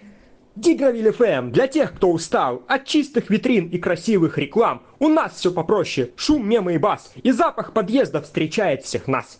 Дигровиль ФМ для тех, кто устал от чистых витрин и красивых реклам. У нас все попроще, шум, мемы и бас, и запах подъезда встречает всех нас.